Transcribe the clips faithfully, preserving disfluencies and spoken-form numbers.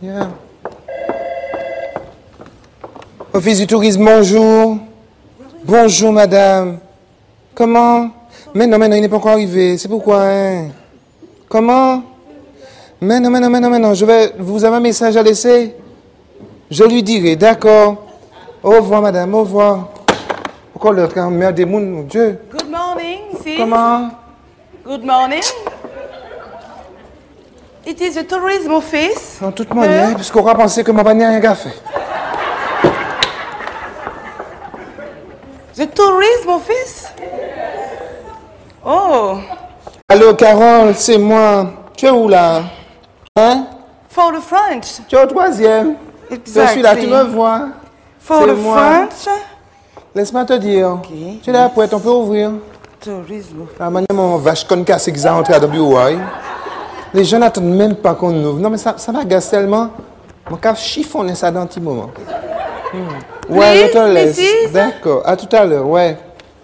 Yeah. Office du tourisme, bonjour. Bonjour, madame. Comment? Mais non, mais non, il n'est pas encore arrivé. C'est pourquoi, hein? Comment? Mais non, mais non, mais non, mais non. Je vais... Vous avez un message à laisser? Je lui dirai, d'accord. Au revoir, madame, au revoir. Pourquoi l'autre, quand merde des mounes, mon Dieu? Good morning, sis. Comment? Good morning. It is a tourism office. En toute manière, puisqu'on va penser que ma bannière n'a rien fait. The tourism office? Oh. Allô, Carole, c'est moi. Tu es où, là? Hein? For the French. Tu es au troisième. Exactly. Je suis là, tu me vois. For C'est the moi. French. Laisse-moi te dire. Okay. Tu es là, poète, on peut ouvrir. Tourism office. La manière mon vache conne casse qui a entré dans le bureau. Les gens n'attendent même pas qu'on ouvre. Non, mais ça, ça m'agace tellement. Mon cave chiffonne ça dans un petit moment. Hmm. Ouais, je te laisse. missus D'accord. À tout à l'heure, ouais.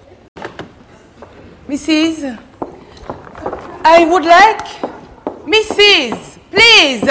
Missus I would like... Missus Please.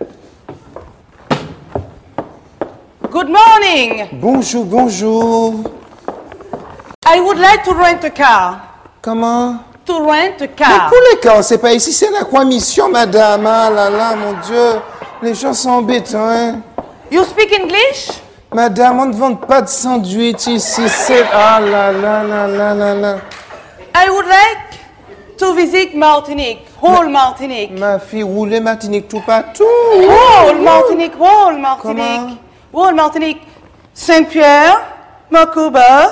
Good morning. Bonjour, bonjour. I would like to rent a car. Comment? To rent a Mais car. pour les cas, c'est pas ici, c'est la quoi mission, madame. Ah là là, mon Dieu. Les gens sont embêtants, hein. You speak English? Madame, on ne vend pas de sandwich ici, c'est... Ah là là là là là là. I would like to visit Martinique, whole Martinique. Ma fille, roulez Martinique tout partout. Whole Martinique, whole Martinique. Comment? Whole Martinique. Saint-Pierre, Macoba,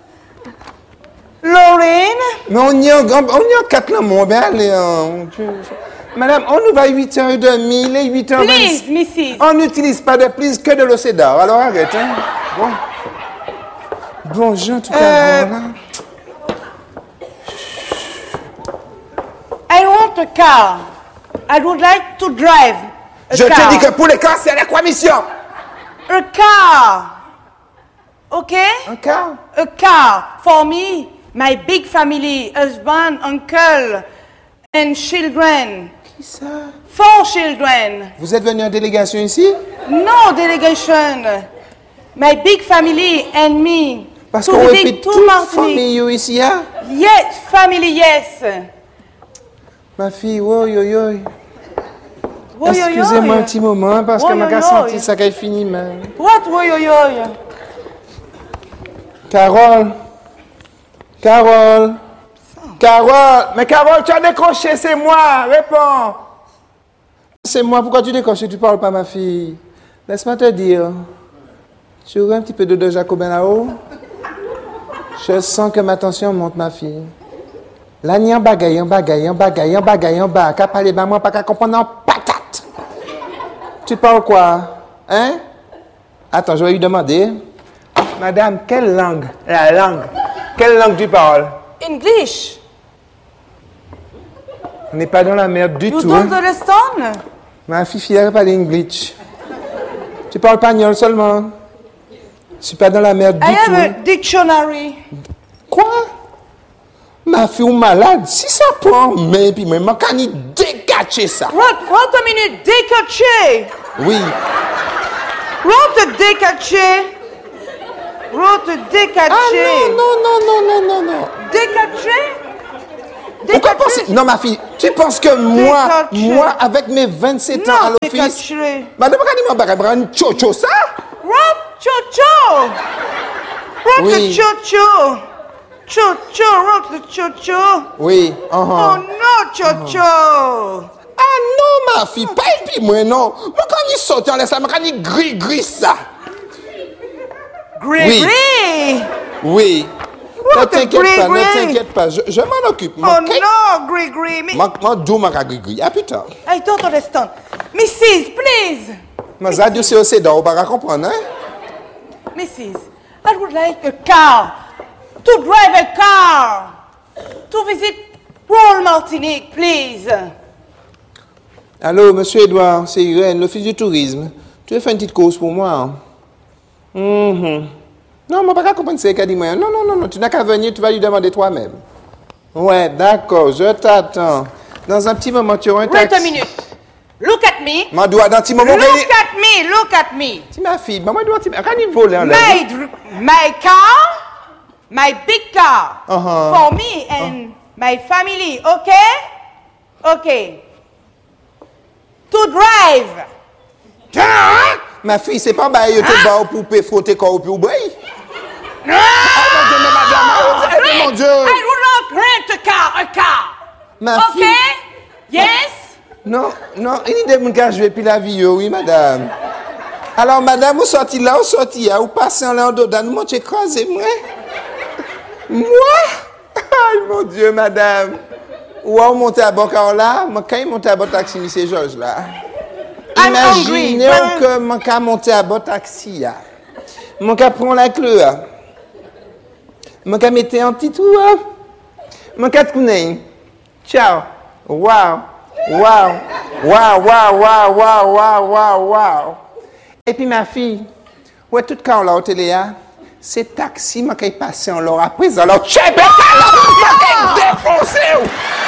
Lorraine. Mais on y a, on y a quatre là, mon ben, allez, hein. Madame, on nous va à huit heures trente, il est huit heures vingt. Please, missus On n'utilise pas de plus que de l'eau cédar. Alors arrête, hein. Bon. Bon, Jean, tout à Euh, l'heure, là. I want a car. I would like to drive a Je car. te dis que pour les cas, c'est la quoi mission? A car. Okay? Un cas? A car for me, my big family, husband, uncle, and children. Qui ça? Four children. Vous êtes venu en délégation ici? No delegation. My big family and me. Parce To qu'on visit répète to toute Martinique. famille ici, hein? Yes, family, yes. Ma fille, oui, oui, oui. Oi, oi, Excusez-moi oi. un petit moment parce que Oi, ma oi, gars oi. senti ça qu'elle finit, mais... What? Oi, oi, oi. Carole. Carole. Carole. Mais Carole, tu as décroché, c'est moi. Réponds. C'est moi. Pourquoi tu décroches? Tu parles pas, ma fille. Laisse-moi te dire. Tu aurais un petit peu de jacobin là-haut? Je sens que ma tension monte, ma fille. Là, ni en bagaille, en bagaille, en bagaille, en bagaille, en bas. Qu'à parler, bah, moi, pas qu'à comprendre en patate. Tu parles quoi? Hein? Attends, je vais lui demander. Madame, quelle langue? La langue. Quelle langue tu parles? English. On n'est pas dans la merde du You tout. don't Hein? understand? Ma fille, fière parle English. Tu parles pagnol seulement. Je suis pas dans la merde du I tout. have a dictionary. Quoi? Ma fille ou malade? Si ça prend, mais puis moi, je peux décacher ça. What? What a minute? Décaché. Oui. What a décaché. What a décaché. Ah non, non, non, non, non, non. Décaché? Pourquoi penser? Non, ma fille, tu penses que moi, Décaché. moi, avec mes vingt-sept ans à Non, l'office, décaché. madame, quand il m'a prendre chocho ça? What? Chocho. What Oui. a chocho. Chocho. What a chocho. Oui. uh-huh. Oh no, chocho. Ah non, ma fille, pas et puis moi, non. Moi, quand il sort, on laisse ça, moi, quand il gris, gris ça. Gris, Oui. gris. Oui. What Ne a t'inquiète gris, pas, ne gris. t'inquiète pas, je, je m'en occupe. Oh Ok? no, gris, gris. Me- Moi, moi, d'où ma gris, gris. À plus tard. I don't understand. Missus, please. Ma zadio, c'est aussi d'or, on va comprendre, hein? Missus, I would like a car. To drive a car. To visit Royal Martinique, please. Allô, monsieur Edouard, c'est Irène, l'office du tourisme. Tu veux faire une petite course pour moi? Hein? Mhm. Non, moi, pas comprendre ce qu'elle dit. moi. Non, non, non, non, tu n'as qu'à venir, tu vas lui demander toi-même. Ouais, d'accord, je t'attends. Dans un petit moment, tu auras un Wait taxi. a minute. Look at me. Ma doigt dans ti moment. Look at me. Look at me. Ti ma fille, maman doit ti. Quand il vole en là. My dr- my car, my big car Uh-huh. for me and my family. Okay. Okay. To drive. Ma fille, c'est pas bah yo te ba pour pe frotter corps puis oublier. No. Mon Dieu, mais madame, oh, mon Dieu. I will not rent a car. A car. Ma Okay. fille. Yes. Non, non, il y a des gens qui jouent puis la vie, oui, madame. Alors, madame, vous sortez là, vous sortez là, vous passez en là, en dedans, vous m'avez écrasé, moi. Moi? Aïe, mon Dieu, madame. Ou vous montez à bord car là, moi, quand il monte à bord taxi, c'est Georges là. I'm Imaginez hungry. que mon cas monte à bord taxi là. Mon cas prend la clé là. Mon cas mettez un petit trou là. Mon cas tourne. Ciao. Wow. Wow, wow, wow, wow, wow, wow, wow, wow. Et puis ma fille, ouais, tout quand on l'a au télé, hein, c'est taxi, moi qui est passé en l'or après, alors, j'ai bête, alors, moi qui est défoncé.